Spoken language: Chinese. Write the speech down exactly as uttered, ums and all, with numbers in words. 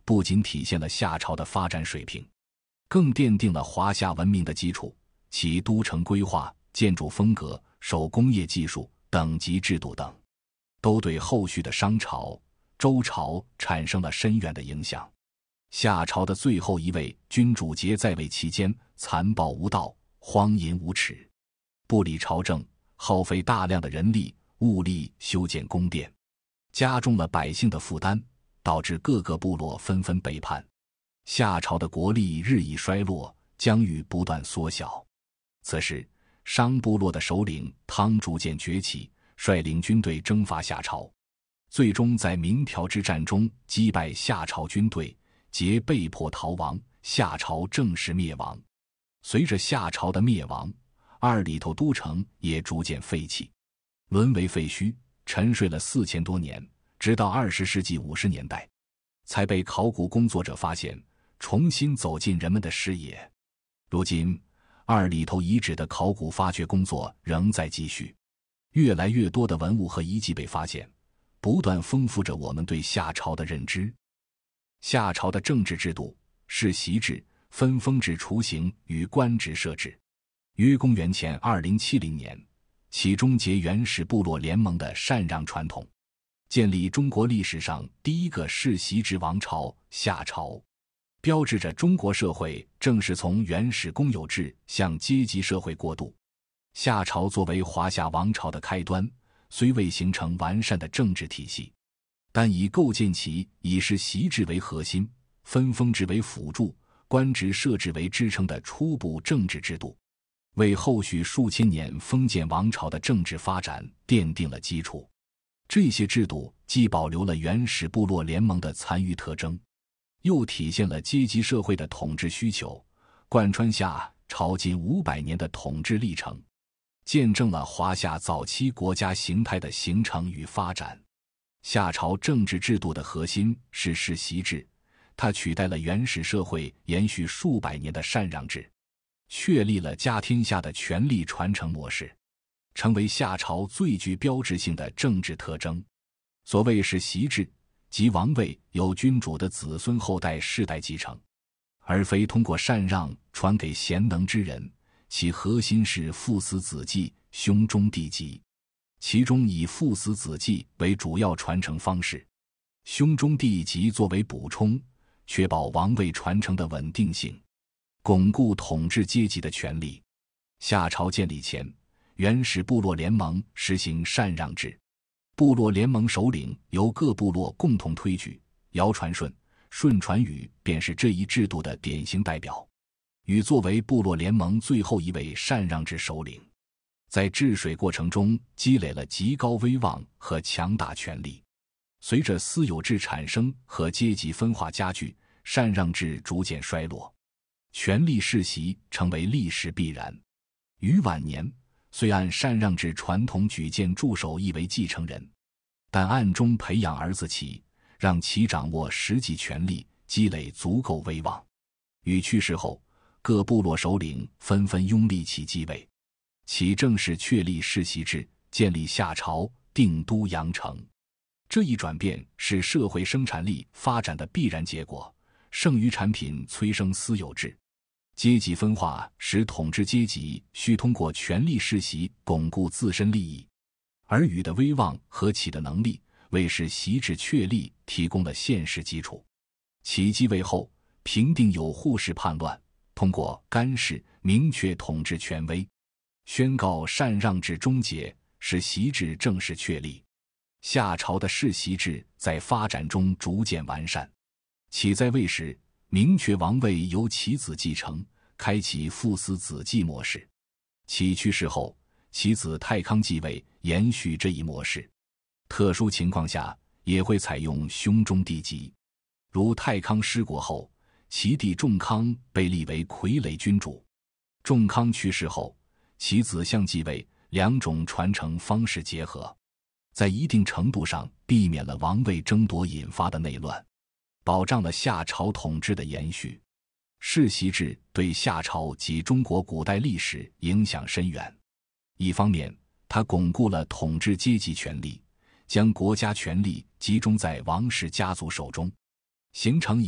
不仅体现了夏朝的发展水平，更奠定了华夏文明的基础。其都城规划、建筑风格、手工业技术、等级制度等，都对后续的商朝、周朝产生了深远的影响。夏朝的最后一位君主桀在位期间，残暴无道，荒淫无耻，不理朝政，耗费大量的人力物力修建宫殿，加重了百姓的负担，导致各个部落纷纷背叛。夏朝的国力日益衰落，疆域不断缩小。此时，商部落的首领汤逐渐崛起，率领军队征伐夏朝，最终在鸣条之战中击败夏朝军队，桀被迫逃亡，夏朝正式灭亡。随着夏朝的灭亡，二里头都城也逐渐废弃，沦为废墟，沉睡了四千多年，直到二十世纪五十年代，才被考古工作者发现，重新走进人们的视野。如今，二里头遗址的考古发掘工作仍在继续，越来越多的文物和遗迹被发现，不断丰富着我们对夏朝的认知。夏朝的政治制度，世袭制、分封制雏形与官职设置。约公元前二零七零年，其终结原始部落联盟的禅让传统，建立中国历史上第一个世袭制王朝夏朝，标志着中国社会正式从原始公有制向阶级社会过渡。夏朝作为华夏王朝的开端，虽未形成完善的政治体系，但已构建起以世袭制为核心、分封制为辅助、官职设置为支撑的初步政治制度，为后续数千年封建王朝的政治发展奠定了基础。这些制度既保留了原始部落联盟的残余特征，又体现了阶级社会的统治需求，贯穿夏朝近五百年的统治历程，见证了华夏早期国家形态的形成与发展。夏朝政治制度的核心是世袭制，它取代了原始社会延续数百年的禅让制，确立了家天下的权力传承模式，成为夏朝最具标志性的政治特征。所谓世袭制，即王位由君主的子孙后代世代继承，而非通过禅让传给贤能之人，其核心是父死子继、兄终弟及，其中以父死子继为主要传承方式，兄终弟及作为补充，确保王位传承的稳定性，巩固统治阶级的权力。夏朝建立前，原始部落联盟实行禅让制，部落联盟首领由各部落共同推举，尧传舜，舜传禹便是这一制度的典型代表。禹作为部落联盟最后一位禅让制首领，在治水过程中积累了极高威望和强大权力。随着私有制产生和阶级分化加剧，禅让制逐渐衰落，权力世袭成为历史必然。禹晚年虽按禅让制传统举荐助手一为继承人，但暗中培养儿子启，让其掌握实际权力，积累足够威望。禹去世后，各部落首领纷纷拥立启继位，启正式确立世袭制，建立夏朝，定都阳城。这一转变是社会生产力发展的必然结果，剩余产品催生私有制。阶级分化使统治阶级需通过权力世袭巩固自身利益，而禹的威望和启的能力为世袭制确立提供了现实基础。启继位后，平定有扈氏叛乱，通过干氏明确统治权威，宣告禅让制终结，使袭制正式确立。夏朝的世袭制在发展中逐渐完善。启在位时，明确王位由其子继承，开启父死子继模式。启去世后，其子太康继位，延续这一模式。特殊情况下，也会采用兄终弟及。如太康失国后，其弟仲康被立为傀儡君主。仲康去世后，其子相继位，两种传承方式结合，在一定程度上避免了王位争夺引发的内乱，保障了夏朝统治的延续。世袭制对夏朝及中国古代历史影响深远。一方面，它巩固了统治阶级权力，将国家权力集中在王室家族手中，形成